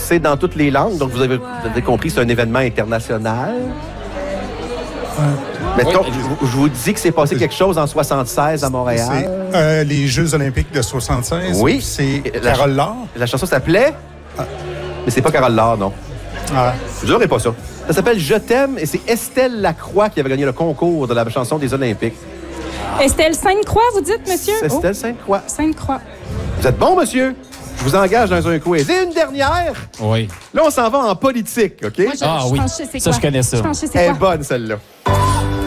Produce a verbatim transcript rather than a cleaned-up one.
C'est dans toutes les langues, donc vous avez, vous avez compris, c'est un événement international. Ouais. Mettons, oui, je, je vous dis que c'est passé quelque chose en soixante-seize à Montréal. Euh, les Jeux olympiques de soixante-seize. Oui. C'est la Carole Laure. La chanson s'appelait... Ah. Mais c'est pas Carole Laure, non. Ah. Je dirais pas ça. Ça s'appelle « Je t'aime » et c'est Estelle Lacroix qui avait gagné le concours de la chanson des Olympiques. Estelle Sainte-Croix, vous dites, monsieur? Estelle oh. Sainte-Croix. Sainte-Croix. Vous êtes bon, monsieur? Je vous engage dans un quiz. Et une dernière. Oui. Là, on s'en va en politique, OK? Moi, je, ah je oui, pense que je sais ça, quoi. je connais ça. Je pense que je sais Elle est quoi. bonne, celle-là.